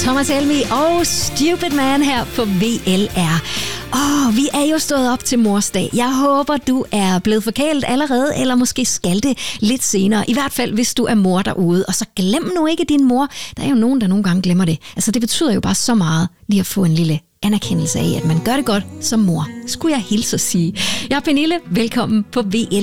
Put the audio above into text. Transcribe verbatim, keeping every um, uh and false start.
Thomas Helmig og Stupid Man her på V L R. Åh, oh, vi er jo stået op til morsdag. Jeg håber, du er blevet forkælet allerede, eller måske skal det lidt senere. I hvert fald, hvis du er mor derude. Og så glem nu ikke din mor. Der er jo nogen, der nogle gange glemmer det. Altså, det betyder jo bare så meget lige at få en lille anerkendelse af, at man gør det godt som mor. Skulle jeg hilse at sige. Jeg er Pernille. Velkommen på V L